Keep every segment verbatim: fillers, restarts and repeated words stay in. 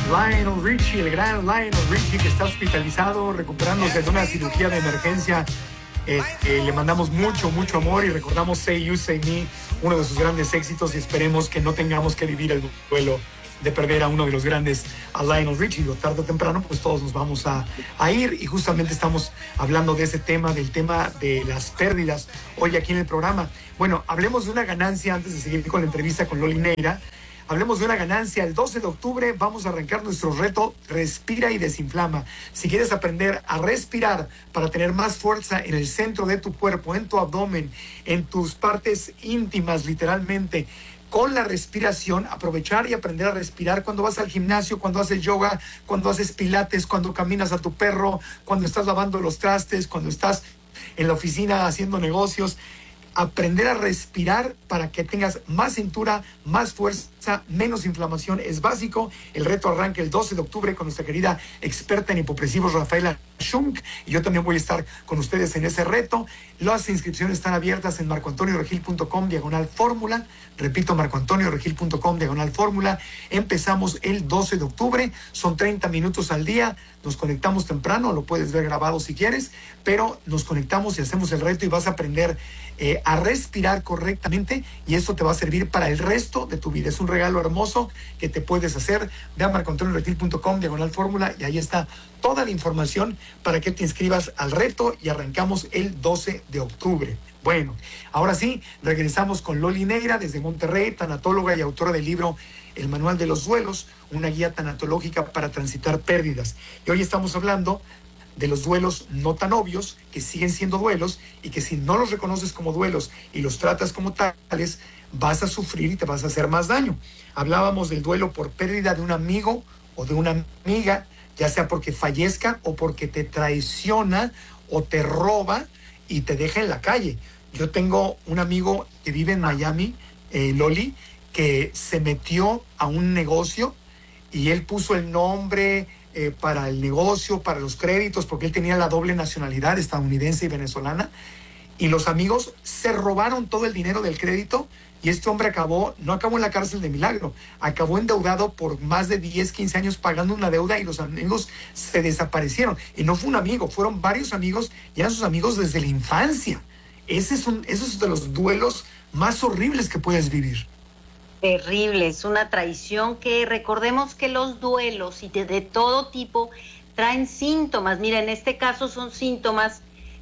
Lionel Richie, el gran Lionel Richie, que está hospitalizado, recuperándose de una cirugía de emergencia. Eh, eh, le mandamos mucho, mucho amor y recordamos Say You, Say Me, uno de sus grandes éxitos, y esperemos que no tengamos que vivir el duelo de perder a uno de los grandes, a Lionel Richie. Lo tarde o temprano, pues todos nos vamos a, a ir, y justamente estamos hablando de ese tema, del tema de las pérdidas, hoy aquí en el programa. Bueno, hablemos de una ganancia antes de seguir con la entrevista con Loli Neira. Hablemos de una ganancia. El doce de octubre vamos a arrancar nuestro reto Respira y Desinflama. Si quieres aprender a respirar para tener más fuerza en el centro de tu cuerpo, en tu abdomen, en tus partes íntimas, literalmente, con la respiración, aprovechar y aprender a respirar cuando vas al gimnasio, cuando haces yoga, cuando haces pilates, cuando caminas a tu perro, cuando estás lavando los trastes, cuando estás en la oficina haciendo negocios. Aprender a respirar para que tengas más cintura, más fuerza, menos inflamación es básico. El reto arranca el doce de octubre con nuestra querida experta en hipopresivos, Rafaela Schunk, y yo también voy a estar con ustedes en ese reto. Las inscripciones están abiertas en marcoantonioregil.com diagonal fórmula. Repito, marcoantonioregil.com diagonal fórmula. Empezamos el doce de octubre, son treinta minutos al día. Nos conectamos temprano, lo puedes ver grabado si quieres, pero nos conectamos y hacemos el reto y vas a aprender eh, a respirar correctamente, y esto te va a servir para el resto de tu vida. Es un regalo hermoso que te puedes hacer. Ve a marcoantonioregil.com diagonal fórmula y ahí está toda la información para que te inscribas al reto, y arrancamos el doce de octubre. Bueno, ahora sí, regresamos con Loli Neira desde Monterrey, tanatóloga y autora del libro El Manual de los Duelos, una guía tanatológica para transitar pérdidas. Y hoy estamos hablando de los duelos no tan obvios, que siguen siendo duelos, y que si no los reconoces como duelos y los tratas como tales, vas a sufrir y te vas a hacer más daño. Hablábamos del duelo por pérdida de un amigo o de una amiga, ya sea porque fallezca o porque te traiciona o te roba y te deja en la calle. Yo tengo un amigo que vive en Miami, eh, Loli, que se metió a un negocio y él puso el nombre eh, para el negocio, para los créditos, porque él tenía la doble nacionalidad estadounidense y venezolana, y los amigos se robaron todo el dinero del crédito, y este hombre acabó, no acabó en la cárcel de milagro, acabó endeudado por más de diez, quince años pagando una deuda, y los amigos se desaparecieron. Y no fue un amigo, fueron varios amigos, y eran sus amigos desde la infancia. Ese es un, esos es de los duelos más horribles que puedes vivir. Terrible, es una traición que recordemos que los duelos y de, de todo tipo traen síntomas. Mira, en este caso son síntomas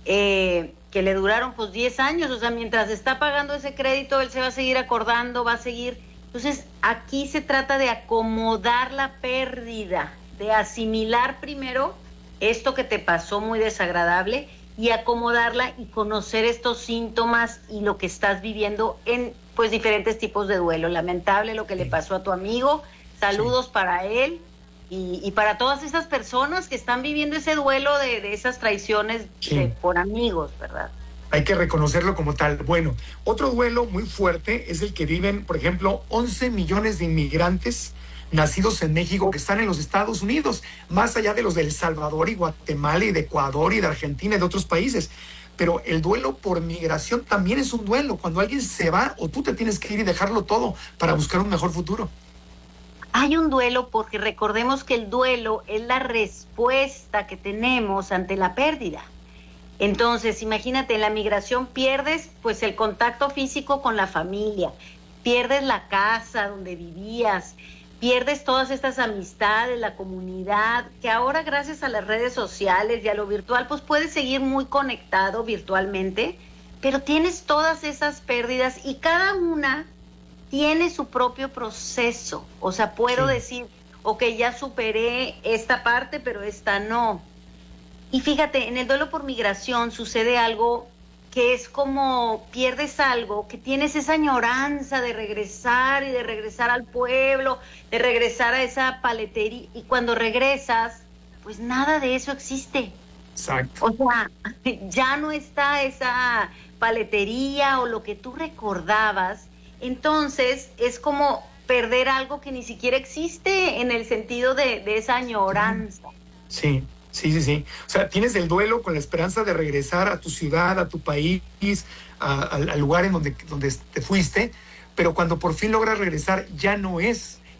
eh, que le duraron pues diez años, o sea, mientras está pagando ese crédito, él se va a seguir acordando, va a seguir. Entonces, aquí se trata de acomodar la pérdida, de asimilar primero esto que te pasó muy desagradable y acomodarla y conocer estos síntomas y lo que estás viviendo en pues diferentes tipos de duelo. Lamentable lo que le pasó a tu amigo, saludos sí. para él y, y para todas esas personas que están viviendo ese duelo de, de esas traiciones sí. de, por amigos, ¿verdad? Hay que reconocerlo como tal. Bueno, otro duelo muy fuerte es el que viven, por ejemplo, once millones de inmigrantes nacidos en México que están en los Estados Unidos, más allá de los de El Salvador y Guatemala y de Ecuador y de Argentina y de otros países. Pero el duelo por migración también es un duelo, cuando alguien se va o tú te tienes que ir y dejarlo todo para buscar un mejor futuro. Hay un duelo porque recordemos que el duelo es la respuesta que tenemos ante la pérdida. Entonces, imagínate, en la migración pierdes pues el contacto físico con la familia, pierdes la casa donde vivías, pierdes todas estas amistades, la comunidad, que ahora gracias a las redes sociales y a lo virtual, pues puedes seguir muy conectado virtualmente, pero tienes todas esas pérdidas y cada una tiene su propio proceso. O sea, puedo sí. decir, ok, ya superé esta parte, pero esta no. Y fíjate, en el duelo por migración sucede algo que es como pierdes algo, que tienes esa añoranza de regresar y de regresar al pueblo, de regresar a esa paletería, y cuando regresas, pues nada de eso existe. Exacto. O sea, ya no está esa paletería o lo que tú recordabas, entonces es como perder algo que ni siquiera existe en el sentido de, de esa añoranza. Sí. Sí, sí, sí. O sea, tienes el duelo con la esperanza de regresar a tu ciudad, a tu país, a, a, al lugar en donde, donde te fuiste, pero cuando por fin logras regresar ya no es.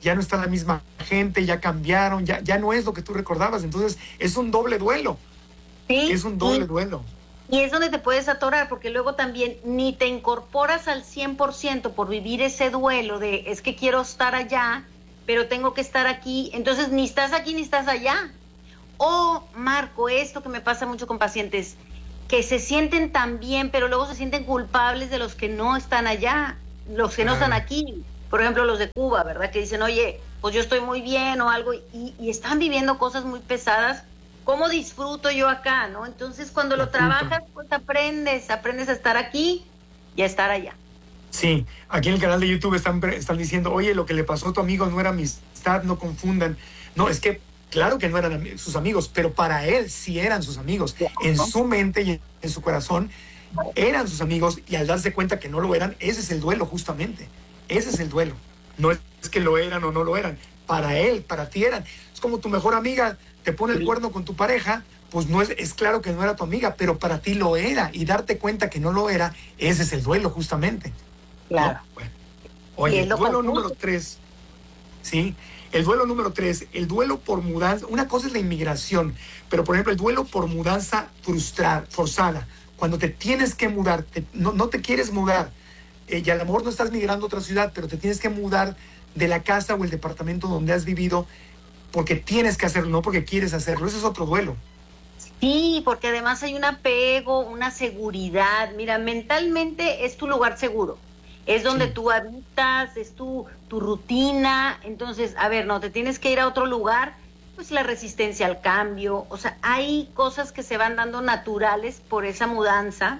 ya no está la misma gente, ya cambiaron, ya, ya no es lo que tú recordabas. Entonces es un doble duelo. Sí, es un doble y, duelo. Y es donde te puedes atorar, porque luego también ni te incorporas al cien por ciento por vivir ese duelo de es que quiero estar allá, pero tengo que estar aquí. Entonces ni estás aquí ni estás allá. O, Marco, esto que me pasa mucho con pacientes, que se sienten tan bien, pero luego se sienten culpables de los que no están allá, los que no están aquí. Por ejemplo, los de Cuba, ¿verdad? Que dicen, oye, pues yo estoy muy bien o algo, y, y están viviendo cosas muy pesadas. ¿Cómo disfruto yo acá, no? Entonces, cuando lo trabajas, pues aprendes, aprendes a estar aquí y a estar allá. Sí, aquí en el canal de YouTube están, están diciendo, oye, lo que le pasó a tu amigo no era amistad, no confundan. No, es que claro que no eran sus amigos, pero para él sí eran sus amigos. En su mente y en su corazón eran sus amigos, y al darse cuenta que no lo eran, ese es el duelo justamente. Ese es el duelo. No es que lo eran o no lo eran. Para él, para ti eran. Es como tu mejor amiga te pone el cuerno con tu pareja, pues no es, es claro que no era tu amiga, pero para ti lo era, y darte cuenta que no lo era, ese es el duelo justamente. Claro. ¿No? Bueno. Oye, el duelo número tres, ¿sí? El duelo número tres, el duelo por mudanza. Una cosa es la inmigración, pero por ejemplo el duelo por mudanza frustrada, forzada, cuando te tienes que mudar, te, no, no te quieres mudar, eh, y a lo mejor no estás migrando a otra ciudad, pero te tienes que mudar de la casa o el departamento donde has vivido, porque tienes que hacerlo, no porque quieres hacerlo. Ese es otro duelo. Sí, porque además hay un apego, una seguridad. Mira, mentalmente es tu lugar seguro. Es donde sí. tú habitas, es tu, tu rutina. Entonces, a ver, no, te tienes que ir a otro lugar, pues la resistencia al cambio. O sea, hay cosas que se van dando naturales por esa mudanza.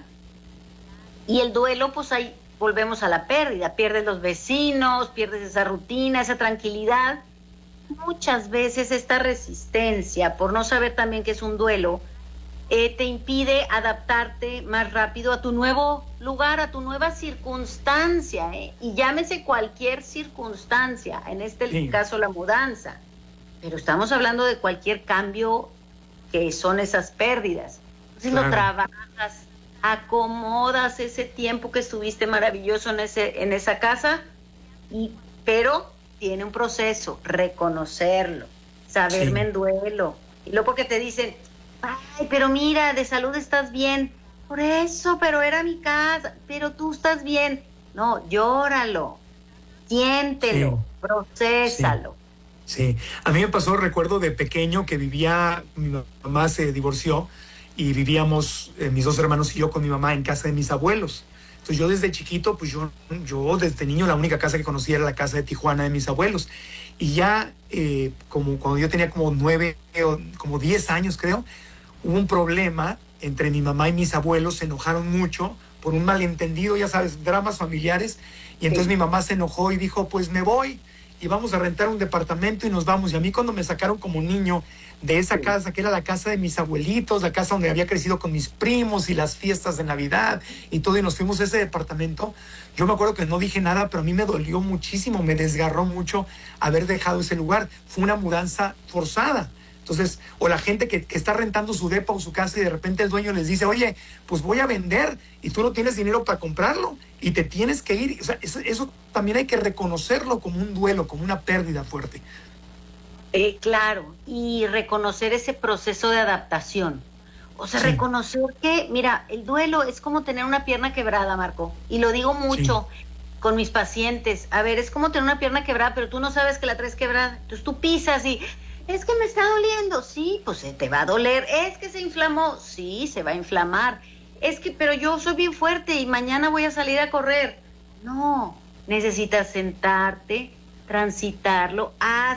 Y el duelo, pues ahí volvemos a la pérdida. Pierdes los vecinos, pierdes esa rutina, esa tranquilidad. Muchas veces esta resistencia, por no saber también que es un duelo, eh, te impide adaptarte más rápido a tu nuevo lugar, a tu nueva circunstancia, ¿eh? Y llámese cualquier circunstancia, en este sí. caso la mudanza, pero estamos hablando de cualquier cambio que son esas pérdidas. Entonces claro. lo trabajas, acomodas ese tiempo que estuviste maravilloso en, ese, en esa casa, y, pero tiene un proceso, reconocerlo, saberme sí. en duelo. Y luego porque te dicen, ay, pero mira, de salud estás bien. Por eso, pero era mi casa, pero tú estás bien. No, llóralo, siéntelo, sí. procésalo. Sí. sí, a mí me pasó, recuerdo de pequeño que vivía, mi mamá se divorció y vivíamos, eh, mis dos hermanos y yo con mi mamá en casa de mis abuelos. Entonces yo desde chiquito, pues yo, yo desde niño la única casa que conocía era la casa de Tijuana de mis abuelos. Y ya eh, como cuando yo tenía como nueve o como diez años creo, hubo un problema entre mi mamá y mis abuelos, se enojaron mucho por un malentendido, ya sabes, dramas familiares. Y entonces sí. mi mamá se enojó y dijo, pues me voy y vamos a rentar un departamento y nos vamos. Y a mí cuando me sacaron como niño de esa casa, que era la casa de mis abuelitos, la casa donde había crecido con mis primos y las fiestas de Navidad y todo, y nos fuimos a ese departamento, yo me acuerdo que no dije nada, pero a mí me dolió muchísimo, me desgarró mucho haber dejado ese lugar. Fue una mudanza forzada. Entonces, o la gente que, que está rentando su depa o su casa y de repente el dueño les dice, oye, pues voy a vender, y tú no tienes dinero para comprarlo y te tienes que ir. O sea, eso, eso también hay que reconocerlo como un duelo, como una pérdida fuerte. Eh, claro, y reconocer ese proceso de adaptación. O sea, sí. reconocer que, mira, el duelo es como tener una pierna quebrada, Marco, y lo digo mucho sí. con mis pacientes. A ver, es como tener una pierna quebrada, pero tú no sabes que la traes quebrada. Entonces tú pisas y, es que me está doliendo. Sí, pues se te va a doler. Es que se inflamó. Sí, se va a inflamar. Es que, pero yo soy bien fuerte y mañana voy a salir a correr. No, necesitas sentarte, transitarlo,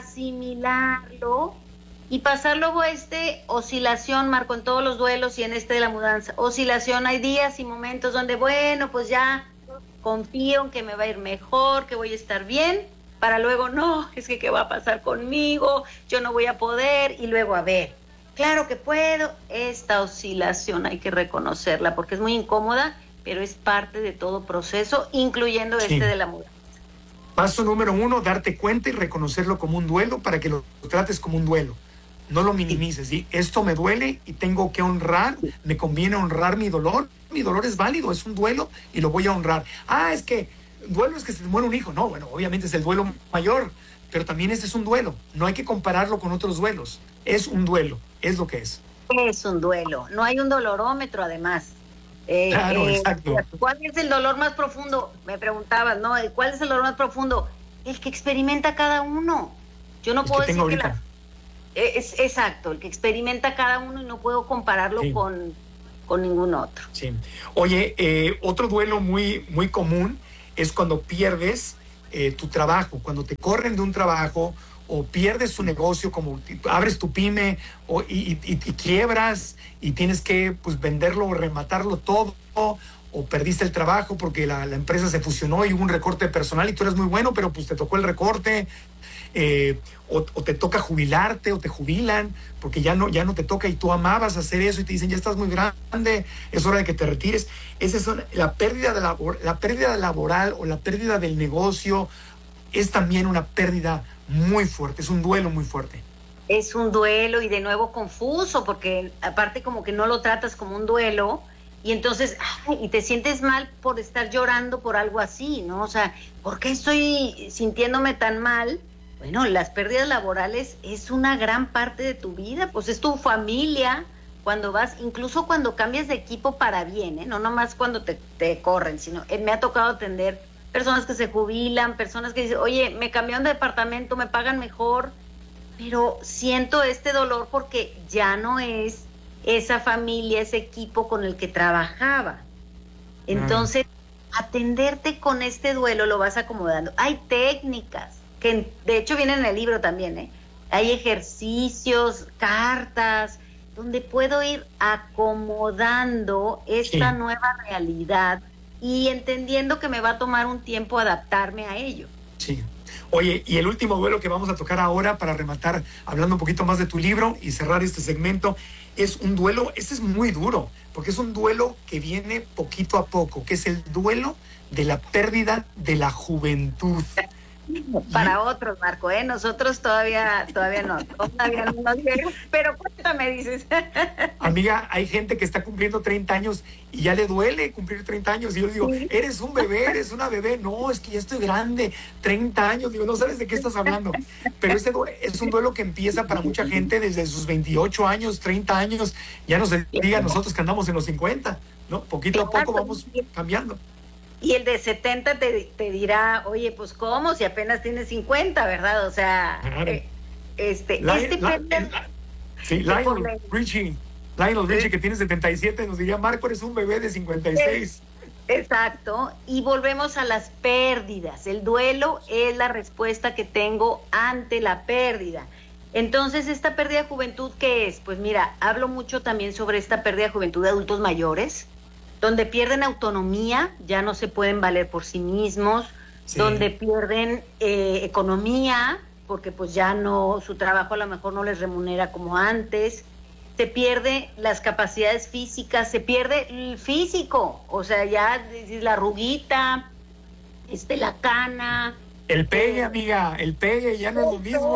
asimilarlo y pasar luego a este oscilación, Marco, en todos los duelos y en este de la mudanza. Oscilación, hay días y momentos donde, bueno, pues ya confío en que me va a ir mejor, que voy a estar bien, para luego, no, es que qué va a pasar conmigo, yo no voy a poder, y luego, a ver, claro que puedo. Esta oscilación hay que reconocerla porque es muy incómoda, pero es parte de todo proceso, incluyendo sí. este de la mudanza. Paso número uno, darte cuenta y reconocerlo como un duelo para que lo trates como un duelo. No lo minimices, ¿sí? Esto me duele y tengo que honrar, me conviene honrar mi dolor. Mi dolor es válido, es un duelo y lo voy a honrar. Ah, es que duelo es que se te muere un hijo. No, bueno, obviamente es el duelo mayor, pero también este es un duelo. No hay que compararlo con otros duelos. Es un duelo, es lo que es. Es un duelo. No hay un dolorómetro, además. Eh, Claro, eh, exacto. ¿Cuál es el dolor más profundo? Me preguntabas, ¿no? ¿Cuál es el dolor más profundo? El que experimenta cada uno. Yo no El puedo que decir tengo que la... ahorita. Es exacto, el que experimenta cada uno y no puedo compararlo Sí. con, con ningún otro. Sí. Oye, eh, otro duelo muy, muy común es cuando pierdes eh, tu trabajo, cuando te corren de un trabajo o pierdes tu negocio, como abres tu pyme o, y, y, y quiebras y tienes que pues, venderlo o rematarlo todo, o perdiste el trabajo porque la, la empresa se fusionó y hubo un recorte personal y tú eres muy bueno, pero pues te tocó el recorte. Eh, o, o te toca jubilarte o te jubilan porque ya no, ya no te toca y tú amabas hacer eso y te dicen ya estás muy grande, es hora de que te retires. Esa es una, la pérdida de labor, la pérdida laboral o la pérdida del negocio es también una pérdida muy fuerte, es un duelo muy fuerte. Es un duelo y de nuevo confuso porque aparte como que no lo tratas como un duelo y entonces ay, y te sientes mal por estar llorando por algo así, ¿no? O sea, ¿por qué estoy sintiéndome tan mal? Bueno, las pérdidas laborales es una gran parte de tu vida, pues es tu familia, cuando vas, incluso cuando cambias de equipo para bien, ¿eh? No nomás cuando te, te corren, sino eh, me ha tocado atender personas que se jubilan, personas que dicen, oye, me cambiaron de departamento, me pagan mejor, pero siento este dolor porque ya no es esa familia, ese equipo con el que trabajaba. Entonces, mm. atenderte con este duelo lo vas acomodando. Hay técnicas que de hecho vienen en el libro también, ¿eh? Hay ejercicios, cartas, donde puedo ir acomodando esta sí. nueva realidad y entendiendo que me va a tomar un tiempo adaptarme a ello. Sí. Oye, y el último duelo que vamos a tocar ahora para rematar, hablando un poquito más de tu libro y cerrar este segmento, es un duelo, este es muy duro, porque es un duelo que viene poquito a poco, que es el duelo de la pérdida de la juventud. Para ¿Y? otros, Marco, ¿eh? Nosotros todavía, todavía no, todavía no nos llegamos, pero cuéntame, dices. Amiga, hay gente que está cumpliendo treinta años y ya le duele cumplir treinta años, y yo digo, ¿sí? Eres un bebé, eres una bebé, no, es que ya estoy grande, treinta años, digo, no sabes de qué estás hablando, pero ese es un duelo que empieza para mucha gente desde sus veintiocho años, treinta años, ya no se diga a nosotros que andamos en los cincuenta, ¿no? Poquito a poco vamos cambiando. Y el de setenta te, te dirá, oye, pues ¿cómo? Si apenas tienes cincuenta, ¿verdad? O sea, claro. eh, este... La, este la, la, sí, Lionel Richie, Lionel Richie, sí. que tiene setenta y siete, nos diría, Marco, eres un bebé de cincuenta y seis. Exacto. Y volvemos a las pérdidas. El duelo es la respuesta que tengo ante la pérdida. Entonces, ¿esta pérdida de juventud qué es? Pues mira, hablo mucho también sobre esta pérdida de juventud de adultos mayores, donde pierden autonomía, ya no se pueden valer por sí mismos, sí. donde pierden eh, economía, porque pues ya no, su trabajo a lo mejor no les remunera como antes, se pierde las capacidades físicas, se pierde el físico, o sea, ya la arruguita, este, la cana. El pegue, eh, amiga, el pegue, ya no es lo mismo.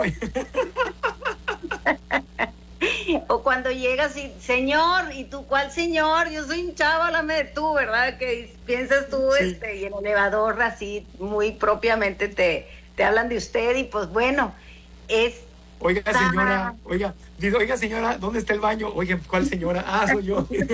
O cuando llegas y, señor, ¿y tú cuál señor? Yo soy un chavo, háblame de tú, ¿verdad? Que piensas tú, sí. este, y en el elevador así, muy propiamente te, te hablan de usted y pues bueno, es... Oiga, señora, oiga, dice, oiga, señora, ¿dónde está el baño? Oiga, ¿cuál señora? Ah, soy yo. Sí.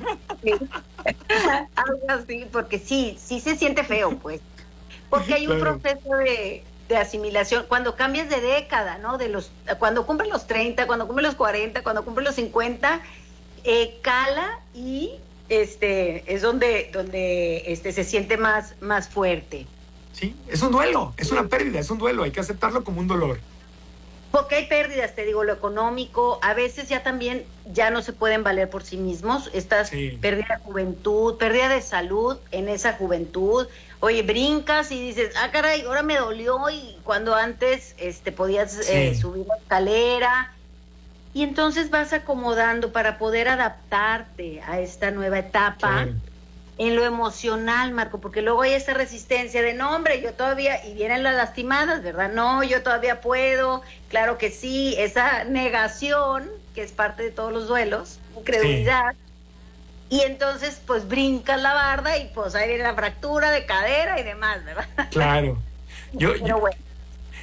Algo así, porque sí, sí se siente feo, pues. Porque hay un claro. proceso de... de asimilación, cuando cambias de década, ¿no? De los, cuando cumples los treinta, cuando cumples los cuarenta, cuando cumples los cincuenta, eh, cala y este es donde, donde este, se siente más, más fuerte. Sí, es un duelo, es una pérdida, es un duelo, hay que aceptarlo como un dolor. Porque hay pérdidas, te digo, lo económico, a veces ya también ya no se pueden valer por sí mismos, estas sí. pérdida de juventud, pérdida de salud en esa juventud. Oye, brincas y dices, ah, caray, ahora me dolió, y cuando antes este, podías sí. eh, subir la escalera. Y entonces vas acomodando para poder adaptarte a esta nueva etapa sí. en lo emocional, Marco, porque luego hay esa resistencia de, no, hombre, yo todavía, y vienen las lastimadas, ¿verdad? No, yo todavía puedo, claro que sí, esa negación, que es parte de todos los duelos, incredulidad. Sí. Y entonces, pues, brincas la barda y pues ahí viene la fractura de cadera y demás, ¿verdad? Claro. Yo, Pero yo, bueno.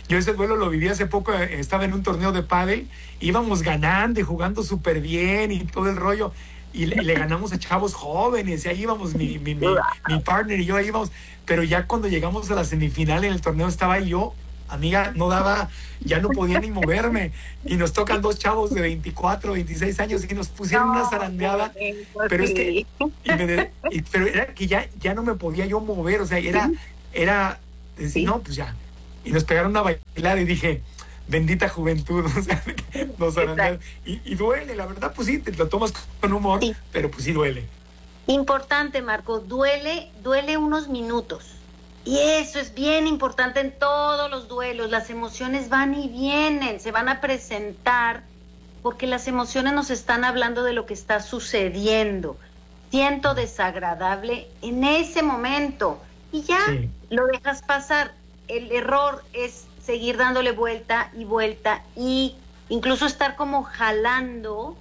Yo ese duelo lo viví hace poco, estaba en un torneo de pádel, íbamos ganando y jugando súper bien y todo el rollo, y le, le ganamos a chavos jóvenes, y ahí íbamos, mi, mi, mi, mi partner y yo ahí íbamos, pero ya cuando llegamos a la semifinal en el torneo estaba yo, amiga, no daba, ya no podía ni moverme, y nos tocan dos chavos de veinticuatro, veintiséis años y nos pusieron no, una zarandeada, pues pero sí. es que, y me, y, pero era que ya, ya no me podía yo mover, o sea, era, era decir, sí. no, pues ya, y nos pegaron a bailar y dije, bendita juventud, o sea, nos zarandearon, y, y duele, la verdad, pues sí, te lo tomas con humor, sí. pero pues sí duele. Importante, Marco, duele, duele unos minutos. Y eso es bien importante en todos los duelos. Las emociones van y vienen, se van a presentar, porque las emociones nos están hablando de lo que está sucediendo. Siento desagradable en ese momento y ya sí. lo dejas pasar. El error es seguir dándole vuelta y vuelta y incluso estar como jalando,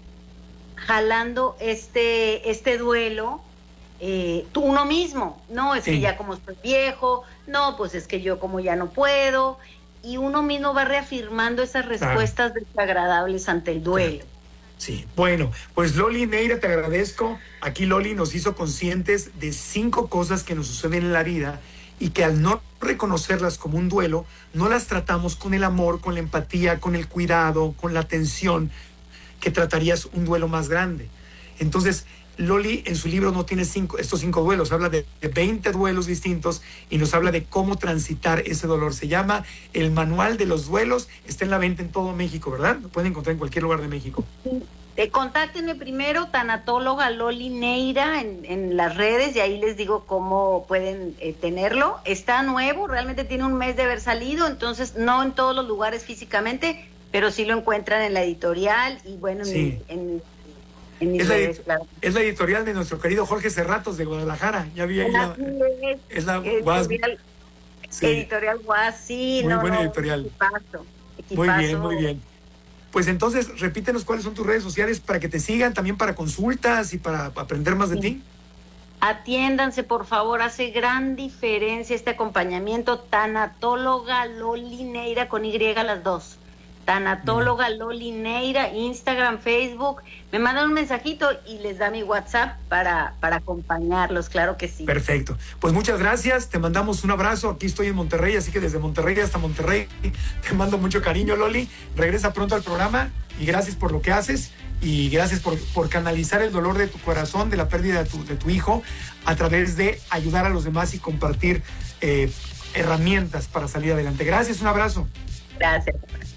jalando este, este duelo. Eh, tú uno mismo, no, es sí. que ya como estoy viejo, no, pues es que yo como ya no puedo, y uno mismo va reafirmando esas respuestas claro. desagradables ante el duelo. Claro. Sí, bueno, pues Loli Neira, te agradezco. Aquí Loli nos hizo conscientes de cinco cosas que nos suceden en la vida y que al no reconocerlas como un duelo, no las tratamos con el amor, con la empatía, con el cuidado, con la atención que tratarías un duelo más grande. Entonces, Loli en su libro no tiene cinco, estos cinco duelos, habla de, de veinte duelos distintos y nos habla de cómo transitar ese dolor. Se llama El Manual de los Duelos, está en la venta en todo México, ¿verdad? Lo pueden encontrar en cualquier lugar de México. Eh, contáctenme primero, tanatóloga Loli Neira en, en las redes y ahí les digo cómo pueden eh, tenerlo. Está nuevo, realmente tiene un mes de haber salido, entonces no en todos los lugares físicamente, pero sí lo encuentran en la editorial y bueno, sí. en, en Es la, redes, claro. es la editorial de nuestro querido Jorge Cerratos de Guadalajara. Ya vi ahí la, es, es la editorial, sí. editorial Guas, sí. Muy no, buena no, editorial. Equipazo, equipazo. Muy bien, muy bien. Pues entonces, repítenos cuáles son tus redes sociales para que te sigan, también para consultas y para aprender más de sí. ti. Atiéndanse, por favor, hace gran diferencia este acompañamiento. Tanatóloga Loli Neira con Y las dos. Tanatóloga Loli Neira, Instagram, Facebook, me mandan un mensajito y les da mi WhatsApp para, para acompañarlos, claro que sí. Perfecto, pues muchas gracias, te mandamos un abrazo, aquí estoy en Monterrey, así que desde Monterrey hasta Monterrey te mando mucho cariño, Loli, regresa pronto al programa y gracias por lo que haces y gracias por, por canalizar el dolor de tu corazón, de la pérdida de tu, de tu hijo, a través de ayudar a los demás y compartir eh, herramientas para salir adelante. Gracias, un abrazo. Gracias.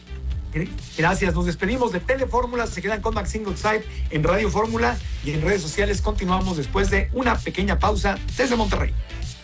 Gracias, nos despedimos de Telefórmula, se quedan con Maxine Goodside en Radio Fórmula y en redes sociales continuamos después de una pequeña pausa desde Monterrey.